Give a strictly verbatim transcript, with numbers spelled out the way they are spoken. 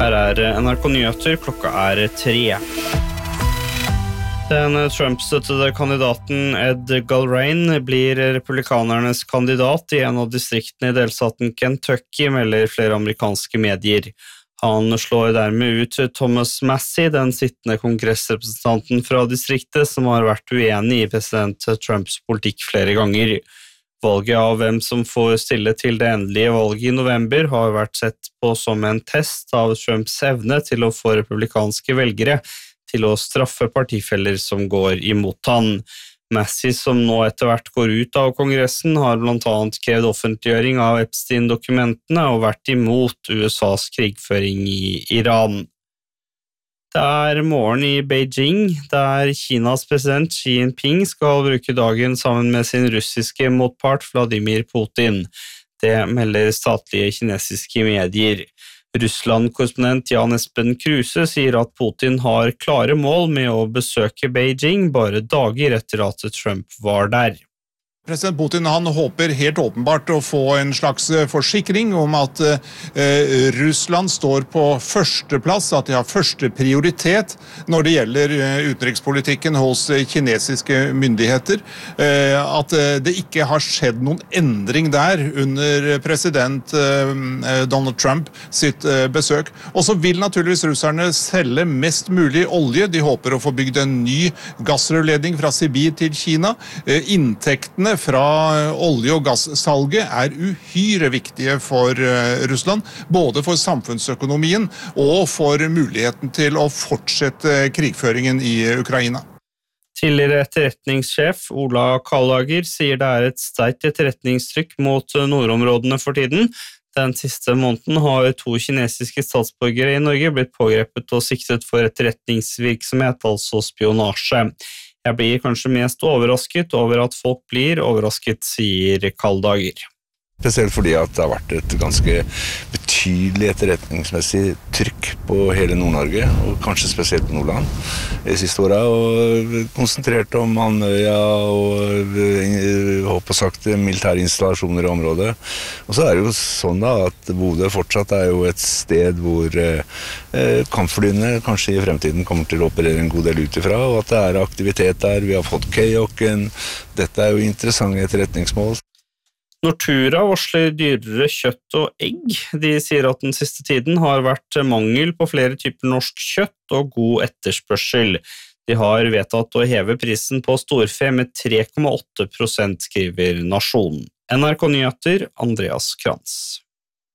Her er N R K Nyheter, klokka er tre. Den Trump-støttede kandidaten Ed Galbraith blir republikanernes kandidat i en av distriktene i delstaten Kentucky, melder flere amerikanske medier. Han slår dermed ut Thomas Massie, den sittende kongressrepresentanten fra distriktet, som har vært uenig i president Trumps politikk flere ganger. Valget av hvem som får stille til det endelige valget i november har vært sett på som en test av Trumps evne til å få republikanske velgere til å straffe partifeller som går imot han. Massie, som nå etter hvert går ut av kongressen, har blant annet krevd offentliggjøring av Epstein-dokumentene og vært imot U S A's krigføring i Iran. Det er morgen i Beijing, der Kinas president Xi Jinping skal bruke dagen sammen med sin russiske motpart Vladimir Putin. Det melder statlige kinesiske medier. Russland-korrespondent Jan Espen Kruse sier at Putin har klare mål med å besøke Beijing bare dager etter at Trump var der. President Putin han håper helt åpenbart å få en slags forsikring om at eh, Russland står på førsteplass, at de har første prioritet når det gjelder eh, utenrikspolitikken hos eh, kinesiske myndigheter, eh, at eh, det ikke har skjedd noen endring der under president eh, Donald Trump sitt eh, besøk. Og så vil naturligvis russerne selge mest mulig olje. De håper å få bygd en ny gassrørledning fra Sibir til Kina. Eh, inntektene fra olje- og gassalget er uhyre viktige for Russland, både for samfunnsøkonomien og for muligheten til å fortsette krigføringen i Ukraina. Tidligere etterretningssjef Ola Kallager sier det er et sterkt etterretningstrykk mot nordområdene for tiden. Den siste måneden har to kinesiske statsborgere i Norge blitt pågrepet og siktet for etterretningsvirksomhet, altså spionasje. Jeg blir kanskje mest overrasket over at folk blir overrasket, sier Kallager. Spesielt fordi at det har vært et ganske betydelig etterretningsmessig trykk på hele Nord-Norge, og kanskje spesielt på Nordland de siste årene, og konsentrert om Andøya og håper på sagt militære installasjoner i området. Og så er det jo sånn da at Bodø fortsatt er jo et sted hvor eh, kampflyene kanskje i fremtiden kommer til å operere en god del utifra, og at det er aktivitet der. Vi har fått Kayoken. Dette er jo interessante etterretningsmål. Nortura varsler dyrere kjøtt og egg. De sier at den siste tiden har vært mangel på flere typer norsk kjøtt og god etterspørsel. De har vedtatt å heve prisen på storfe med tre komma åtte prosent, skriver Nasjonen. N R K Nyheter, Andreas Krantz.